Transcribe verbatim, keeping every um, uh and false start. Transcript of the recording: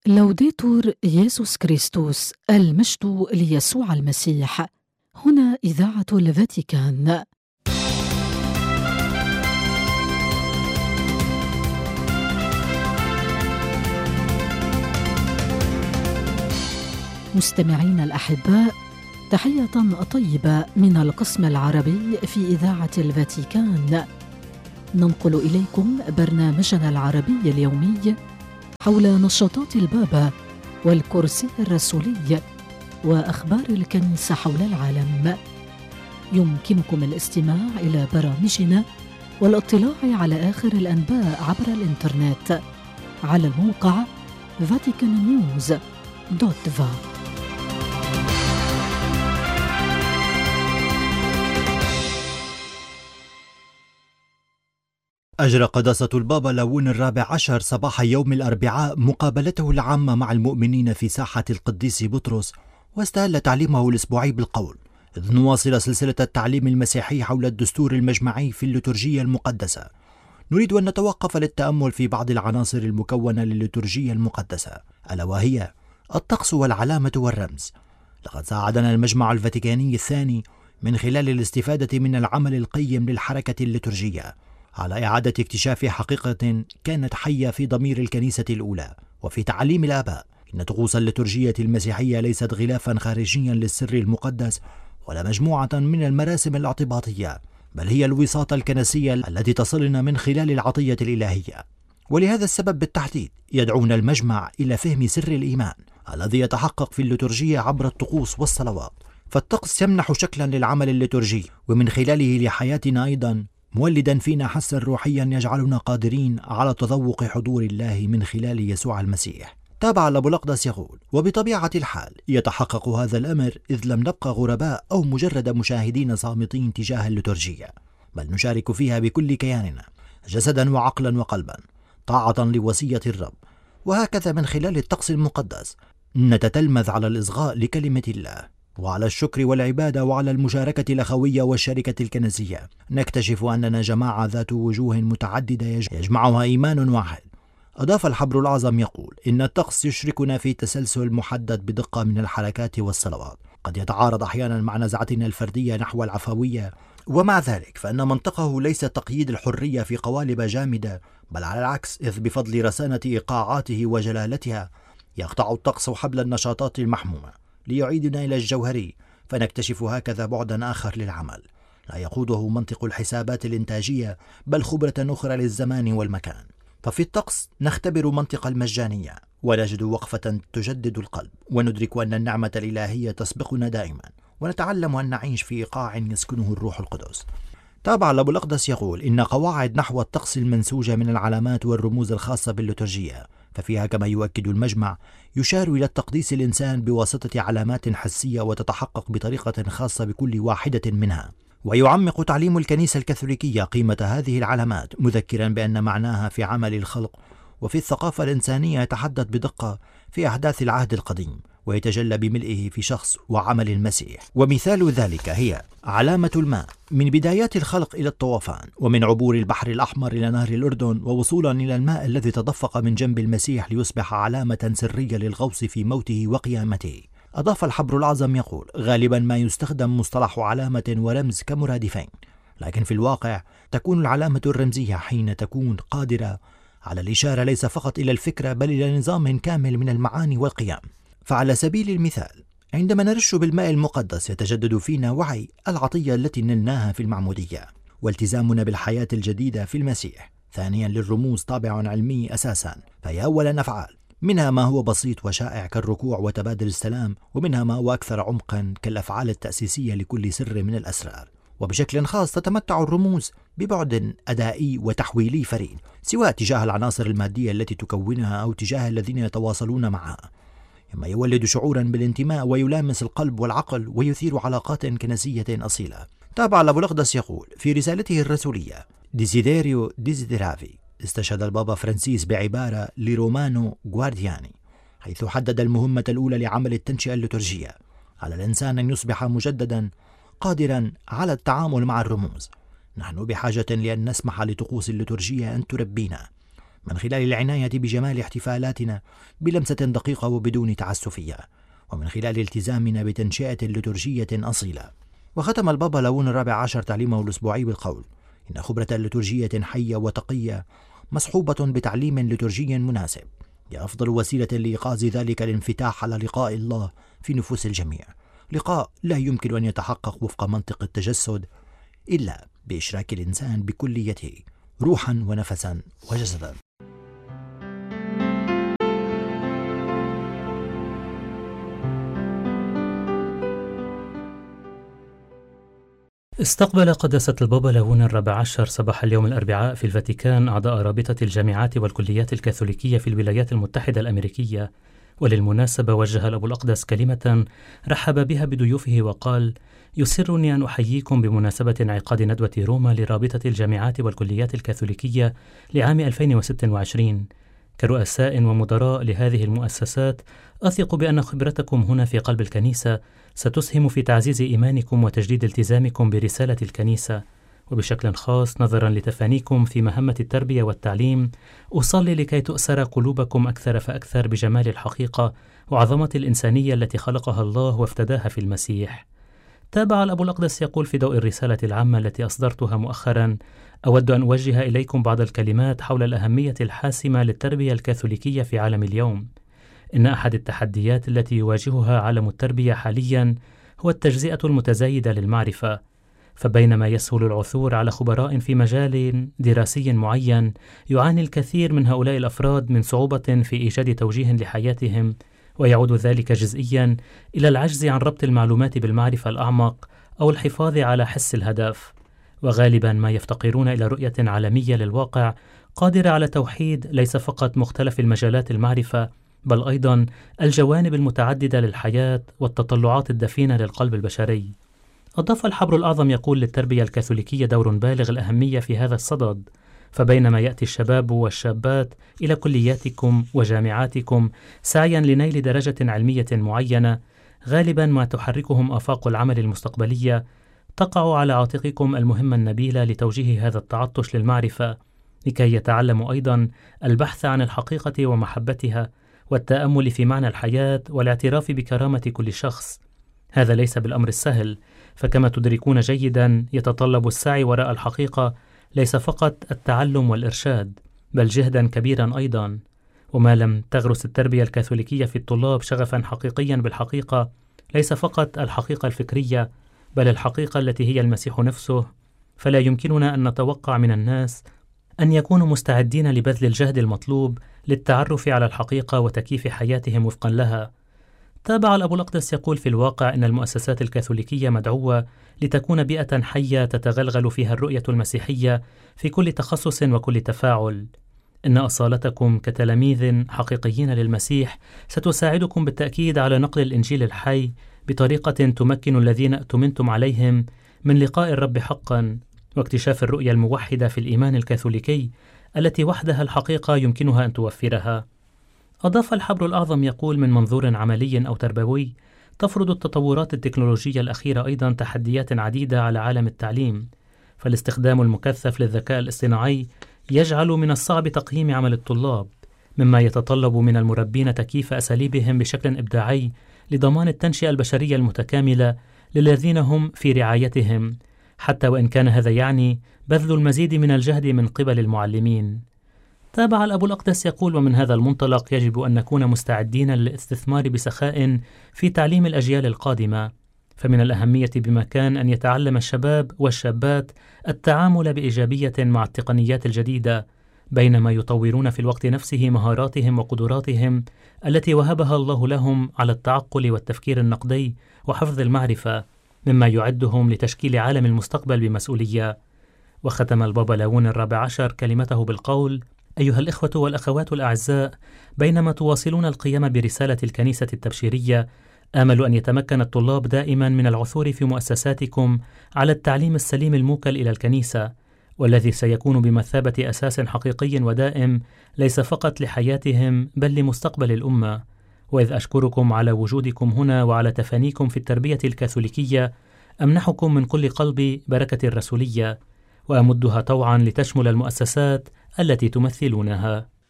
لوديتور يسوع كريستوس، المجد ليسوع المسيح. هنا إذاعة الفاتيكان. مستمعين الأحباء، تحية طيبة من القسم العربي في إذاعة الفاتيكان. ننقل إليكم برنامجنا العربي اليومي حول نشاطات البابا والكرسي الرسولي وأخبار الكنيسة حول العالم. يمكنكم الاستماع إلى برامجنا والاطلاع على آخر الأنباء عبر الإنترنت على الموقع فاتيكان نيوز دوت فا. أجرى قداسة البابا لاوون الرابع عشر صباح يوم الأربعاء مقابلته العامة مع المؤمنين في ساحة القديس بطرس، واستهل تعليمه الأسبوعي بالقول: إذ نواصل سلسلة التعليم المسيحي حول الدستور المجمعي في الليتورجية المقدسة، نريد أن نتوقف للتأمل في بعض العناصر المكونة للليتورجية المقدسة، ألا وهي الطقس والعلامة والرمز. لقد ساعدنا المجمع الفاتيكاني الثاني من خلال الاستفادة من العمل القيم للحركة الليتورجية على إعادة اكتشاف حقيقة كانت حية في ضمير الكنيسة الأولى وفي تعاليم الآباء: إن طقوس الليتورجية المسيحية ليست غلافا خارجيا للسر المقدس ولا مجموعة من المراسم الاعتباطية، بل هي الوساطة الكنسية التي تصلنا من خلال العطية الإلهية. ولهذا السبب بالتحديد يدعونا المجمع إلى فهم سر الإيمان الذي يتحقق في الليتورجية عبر الطقوس والصلوات. فالطقس يمنح شكلا للعمل الليتورجي ومن خلاله لحياتنا أيضا، مولدا فينا حسا روحيا يجعلنا قادرين على تذوق حضور الله من خلال يسوع المسيح. تابع الأب الأقدس يقول: وبطبيعة الحال يتحقق هذا الأمر إذ لم نبقى غرباء أو مجرد مشاهدين صامتين تجاه الليتورجية، بل نشارك فيها بكل كياننا جسدا وعقلا وقلبا طاعة لوصية الرب. وهكذا من خلال الطقس المقدس نتتلمذ على الإصغاء لكلمة الله وعلى الشكر والعبادة وعلى المشاركة الأخوية والشركة الكنسية. نكتشف أننا جماعة ذات وجوه متعددة يجمعها إيمان واحد. أضاف الحبر الأعظم يقول: إن الطقس يشركنا في تسلسل محدد بدقة من الحركات والصلوات، قد يتعارض أحيانا مع نزعتنا الفردية نحو العفوية، ومع ذلك فإن منطقه ليس تقييد الحرية في قوالب جامدة، بل على العكس، إذ بفضل رسانة إيقاعاته وجلالتها يقطع الطقس حبل النشاطات المحمومة ليعيدنا إلى الجوهري، فنكتشف هكذا بعدا آخر للعمل لا يقوده منطق الحسابات الإنتاجية بل خبرة أخرى للزمان والمكان. ففي الطقس نختبر منطق المجانية ونجد وقفة تجدد القلب، وندرك أن النعمة الإلهية تسبقنا دائما، ونتعلم أن نعيش في إيقاع يسكنه الروح القدس. تابع الأب الأقدس يقول: إن قواعد نحو الطقس المنسوجة من العلامات والرموز الخاصة بالليتورجية، ففيها كما يؤكد المجمع يشار إلى التقديس الإنسان بواسطة علامات حسية وتتحقق بطريقة خاصة بكل واحدة منها. ويعمق تعليم الكنيسة الكاثوليكية قيمة هذه العلامات، مذكرا بأن معناها في عمل الخلق وفي الثقافة الإنسانية يتحدث بدقة في أحداث العهد القديم ويتجلى بملئه في شخص وعمل المسيح. ومثال ذلك هي علامة الماء من بدايات الخلق إلى الطوفان، ومن عبور البحر الأحمر إلى نهر الأردن، ووصولا إلى الماء الذي تدفق من جنب المسيح ليصبح علامة سرية للغوص في موته وقيامته. أضاف الحبر الأعظم يقول: غالبا ما يستخدم مصطلح علامة ورمز كمرادفين، لكن في الواقع تكون العلامة الرمزية حين تكون قادرة على الإشارة ليس فقط إلى الفكرة بل إلى نظام كامل من المعاني والقيم. فعلى سبيل المثال، عندما نرش بالماء المقدس يتجدد فينا وعي العطية التي نلناها في المعمودية والتزامنا بالحياة الجديدة في المسيح. ثانيا، للرموز طابع علمي أساسا، فهي أولا أفعال، منها ما هو بسيط وشائع كالركوع وتبادل السلام، ومنها ما هو أكثر عمقا كالأفعال التأسيسية لكل سر من الأسرار. وبشكل خاص تتمتع الرموز ببعد أدائي وتحويلي فريد، سواء تجاه العناصر المادية التي تكونها أو تجاه الذين يتواصلون معها، مما يولد شعورا بالانتماء ويلامس القلب والعقل ويثير علاقات كنسية أصيلة. تابع الأب الأقدس يقول في رسالته الرسولية: ديزيديريو ديزيديرافي، استشهد البابا فرانسيس بعبارة لرومانو غواردياني، حيث حدد المهمة الأولى لعمل التنشئة الليتورجية: على الإنسان أن يصبح مجددا قادرا على التعامل مع الرموز. نحن بحاجة لأن نسمح لطقوس الليتورجية أن تربينا، من خلال العناية بجمال احتفالاتنا بلمسة دقيقة وبدون تعسفية، ومن خلال التزامنا بتنشئة لتورجية أصيلة. وختم البابا لاون الرابع عشر تعليمه الأسبوعي بالقول: إن خبرة لتورجية حية وتقية مصحوبة بتعليم لتورجي مناسب هي أفضل وسيلة لإيقاظ ذلك الانفتاح على لقاء الله في نفوس الجميع، لقاء لا يمكن أن يتحقق وفق منطق التجسد إلا بإشراك الإنسان بكليته روحا ونفسا وجسدا. استقبل قداسة البابا لاون الرابع عشر صباح اليوم الأربعاء في الفاتيكان أعضاء رابطة الجامعات والكليات الكاثوليكية في الولايات المتحدة الأمريكية، وللمناسبة وجه الأب الأقدس كلمة رحب بها بضيوفه وقال: يسرني أن أحييكم بمناسبة انعقاد ندوة روما لرابطة الجامعات والكليات الكاثوليكية لعام ألفين وستة وعشرين. كرؤساء ومدراء لهذه المؤسسات أثق بأن خبرتكم هنا في قلب الكنيسة ستسهم في تعزيز إيمانكم وتجديد التزامكم برسالة الكنيسة، وبشكل خاص نظرا لتفانيكم في مهمة التربية والتعليم أصلي لكي تؤسر قلوبكم أكثر فأكثر بجمال الحقيقة وعظمة الإنسانية التي خلقها الله وافتداها في المسيح. تابع الأب الأقدس يقول في ضوء الرسالة العامة التي أصدرتها مؤخرا: أود أن أوجه إليكم بعض الكلمات حول الأهمية الحاسمة للتربية الكاثوليكية في عالم اليوم. إن أحد التحديات التي يواجهها عالم التربية حاليا هو التجزئة المتزايدة للمعرفة، فبينما يسهل العثور على خبراء في مجال دراسي معين، يعاني الكثير من هؤلاء الأفراد من صعوبة في إيجاد توجيه لحياتهم، ويعود ذلك جزئيا إلى العجز عن ربط المعلومات بالمعرفة الأعمق أو الحفاظ على حس الهدف. وغالبا ما يفتقرون إلى رؤية عالمية للواقع قادرة على توحيد ليس فقط مختلف المجالات المعرفة، بل أيضا الجوانب المتعددة للحياة والتطلعات الدفينة للقلب البشري. أضاف الحبر الأعظم يقول: للتربية الكاثوليكية دور بالغ الأهمية في هذا الصدد، فبينما يأتي الشباب والشابات إلى كلياتكم وجامعاتكم سعيا لنيل درجة علمية معينة، غالبا ما تحركهم آفاق العمل المستقبلية، تقع على عاتقكم المهمة النبيلة لتوجيه هذا التعطش للمعرفة، لكي يتعلموا أيضا البحث عن الحقيقة ومحبتها والتأمل في معنى الحياة والاعتراف بكرامة كل شخص. هذا ليس بالأمر السهل، فكما تدركون جيدا يتطلب السعي وراء الحقيقة ليس فقط التعلم والإرشاد، بل جهدا كبيرا أيضا. وما لم تغرس التربية الكاثوليكية في الطلاب شغفا حقيقيا بالحقيقة، ليس فقط الحقيقة الفكرية، بل الحقيقة التي هي المسيح نفسه، فلا يمكننا أن نتوقع من الناس أن يكونوا مستعدين لبذل الجهد المطلوب للتعرف على الحقيقة وتكييف حياتهم وفقا لها. تابع الأب الأقدس يقول: في الواقع إن المؤسسات الكاثوليكية مدعوة لتكون بيئة حية تتغلغل فيها الرؤية المسيحية في كل تخصص وكل تفاعل. إن أصالتكم كتلاميذ حقيقيين للمسيح ستساعدكم بالتأكيد على نقل الإنجيل الحي بطريقة تمكن الذين اؤتمنتم عليهم من لقاء الرب حقا واكتشاف الرؤية الموحدة في الإيمان الكاثوليكي التي وحدها الحقيقة يمكنها أن توفرها. أضاف الحبر الأعظم يقول: من منظور عملي أو تربوي، تفرض التطورات التكنولوجية الأخيرة أيضا تحديات عديدة على عالم التعليم، فالاستخدام المكثف للذكاء الاصطناعي يجعل من الصعب تقييم عمل الطلاب، مما يتطلب من المربين تكييف أساليبهم بشكل إبداعي لضمان التنشئة البشرية المتكاملة للذين هم في رعايتهم، حتى وإن كان هذا يعني بذل المزيد من الجهد من قبل المعلمين. تابع الأب الأقدس يقول: ومن هذا المنطلق يجب أن نكون مستعدين للاستثمار بسخاء في تعليم الأجيال القادمة، فمن الأهمية بمكان أن يتعلم الشباب والشابات التعامل بإيجابية مع التقنيات الجديدة، بينما يطورون في الوقت نفسه مهاراتهم وقدراتهم التي وهبها الله لهم على التعقل والتفكير النقدي وحفظ المعرفة، مما يعدهم لتشكيل عالم المستقبل بمسؤولية. وختم البابا لاون الرابع عشر كلمته بالقول: أيها الإخوة والأخوات الأعزاء، بينما تواصلون القيام برسالة الكنيسة التبشيرية، آمل أن يتمكن الطلاب دائما من العثور في مؤسساتكم على التعليم السليم الموكل إلى الكنيسة، والذي سيكون بمثابة أساس حقيقي ودائم ليس فقط لحياتهم بل لمستقبل الأمة. وإذ أشكركم على وجودكم هنا وعلى تفانيكم في التربية الكاثوليكية، أمنحكم من كل قلبي بركة الرسولية، وأمدها طوعا لتشمل المؤسسات التي تمثلونها.